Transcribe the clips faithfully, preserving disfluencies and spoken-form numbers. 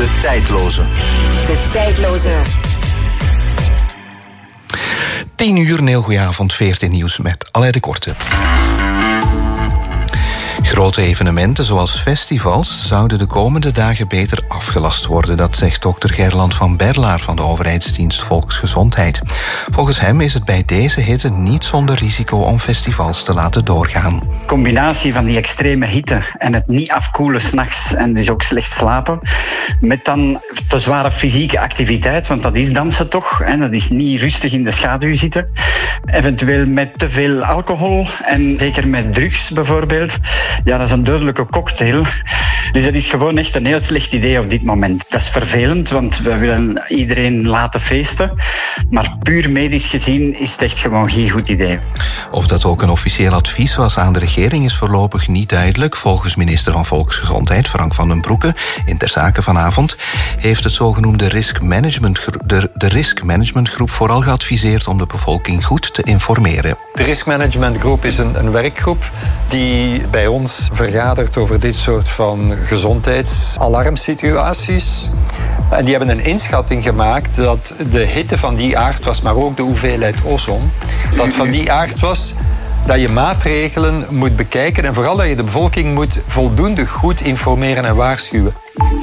De tijdloze. De tijdloze. tien uur, een heel goeie avond, veertien nieuws met Alain de Korte. Grote evenementen zoals festivals zouden de komende dagen beter afgelast worden. Dat zegt dokter Gerland van Berlaar van de overheidsdienst Volksgezondheid. Volgens hem is het bij deze hitte niet zonder risico om festivals te laten doorgaan. De combinatie van die extreme hitte en het niet afkoelen 's nachts en dus ook slecht slapen, met dan te zware fysieke activiteit, want dat is dansen toch, en dat is niet rustig in de schaduw zitten. Eventueel met te veel alcohol en zeker met drugs bijvoorbeeld. Ja, dat is een dodelijke cocktail. Dus dat is gewoon echt een heel slecht idee op dit moment. Dat is vervelend, want we willen iedereen laten feesten. Maar puur medisch gezien is het echt gewoon geen goed idee. Of dat ook een officieel advies was aan de regering is voorlopig niet duidelijk. Volgens minister van Volksgezondheid Frank van den Broeke in Ter Zake vanavond heeft het zogenoemde risk management, de, de risk management groep vooral geadviseerd om de bevolking goed te informeren. De risk management groep is een, een werkgroep die bij ons vergadert over dit soort van gezondheidsalarmsituaties. En die hebben een inschatting gemaakt dat de hitte van die aard was, maar ook de hoeveelheid ozon, dat van die aard was dat je maatregelen moet bekijken en vooral dat je de bevolking moet voldoende goed informeren en waarschuwen.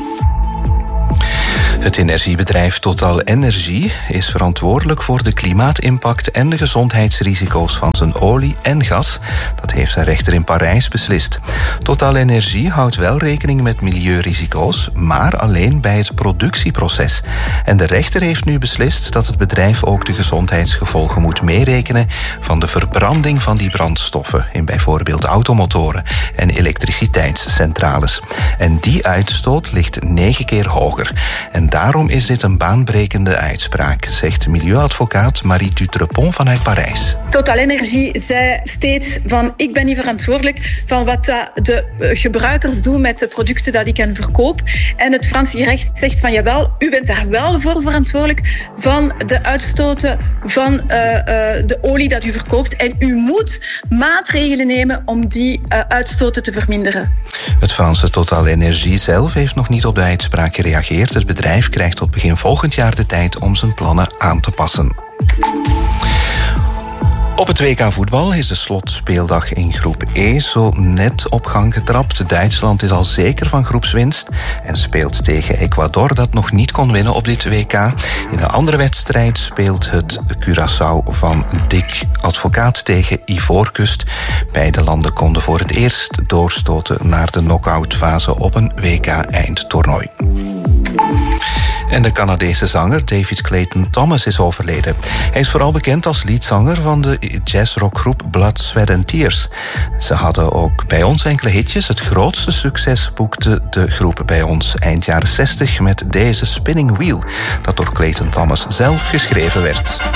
Het energiebedrijf Total Energie is verantwoordelijk voor de klimaatimpact en de gezondheidsrisico's van zijn olie en gas. Dat heeft een rechter in Parijs beslist. Total Energie houdt wel rekening met milieurisico's, maar alleen bij het productieproces. En de rechter heeft nu beslist dat het bedrijf ook de gezondheidsgevolgen moet meerekenen van de verbranding van die brandstoffen in bijvoorbeeld automotoren en elektriciteitscentrales. En die uitstoot ligt negen keer hoger. En daarom is dit een baanbrekende uitspraak, zegt milieuadvocaat Marie Dutrepont vanuit Parijs. Total Energie zei steeds van ik ben niet verantwoordelijk van wat de gebruikers doen met de producten dat ik hen verkoop. En het Franse recht zegt van jawel, u bent daar wel voor verantwoordelijk van de uitstoten van uh, uh, de olie dat u verkoopt. En u moet maatregelen nemen om die uh, uitstoten te verminderen. Het Franse Total Energie zelf heeft nog niet op de uitspraak gereageerd. Het bedrijf krijgt tot begin volgend jaar de tijd om zijn plannen aan te passen. Op het W K voetbal is de slotspeeldag in groep E zo net op gang getrapt. Duitsland is al zeker van groepswinst en speelt tegen Ecuador dat nog niet kon winnen op dit W K. In een andere wedstrijd speelt het Curaçao van Dick Advocaat tegen Ivoorkust. Beide landen konden voor het eerst doorstoten naar de knock-outfase op een W K-eindtoernooi. En de Canadese zanger David Clayton Thomas is overleden. Hij is vooral bekend als leadzanger van de jazzrockgroep Blood, Sweat and Tears. Ze hadden ook bij ons enkele hitjes. Het grootste succes boekte de groep bij ons eind jaren zestig met deze Spinning Wheel, dat door Clayton Thomas zelf geschreven werd.